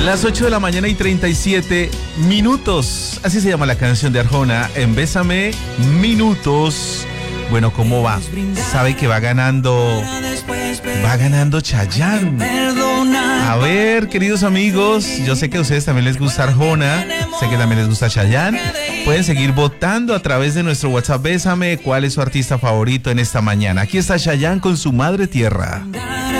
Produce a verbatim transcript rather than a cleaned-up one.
Las ocho de la mañana y treinta y siete minutos. Así se llama la canción de Arjona en Bésame Minutos. Bueno, ¿cómo va? Sabe que va ganando. Va ganando Chayanne. A ver, queridos amigos, yo sé que a ustedes también les gusta Arjona. Sé que también les gusta Chayanne. Pueden seguir votando a través de nuestro WhatsApp. Bésame, ¿cuál es su artista favorito en esta mañana? Aquí está Chayanne con Su Madre Tierra.